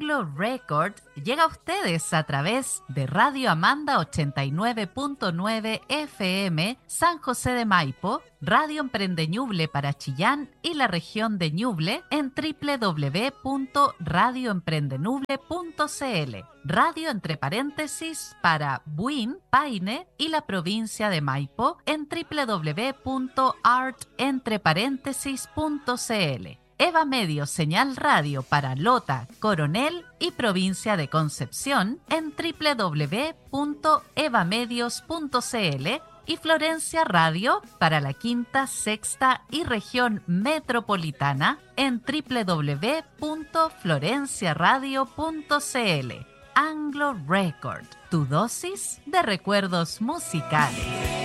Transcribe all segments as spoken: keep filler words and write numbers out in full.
Anglo Record llega a ustedes a través de Radio Amanda ochenta y nueve punto nueve F M San José de Maipo, Radio Emprende Ñuble para Chillán y la región de Ñuble en doble u doble u doble u punto radio emprende ñuble punto c l, radio entre paréntesis para Buin, Paine y la provincia de Maipo en doble u doble u doble u punto art entre paréntesis punto c l. Eva Medio Señal Radio para Lota, Coronel y provincia de Concepción en doble u doble u doble u punto evamedios punto c l y Florencia Radio para la Quinta, Sexta y región metropolitana en doble u doble u doble u punto florencia radio punto c l. Anglo Record, tu dosis de recuerdos musicales.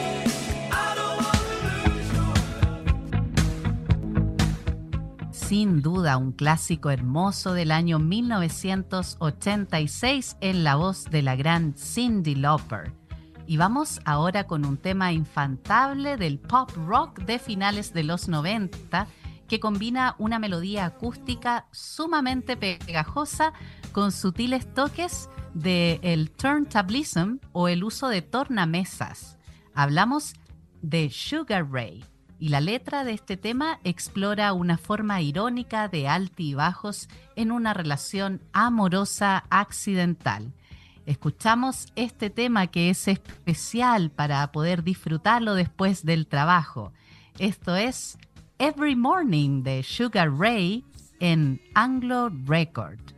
Sin duda, un clásico hermoso del año mil novecientos ochenta y seis en la voz de la gran Cyndi Lauper. Y vamos ahora con un tema infantable del pop rock de finales de los noventa que combina una melodía acústica sumamente pegajosa con sutiles toques del turntablism o el uso de tornamesas. Hablamos de Sugar Ray. Y la letra de este tema explora una forma irónica de altibajos en una relación amorosa accidental. Escuchamos este tema que es especial para poder disfrutarlo después del trabajo. Esto es Every Morning de Sugar Ray en Anglo Record.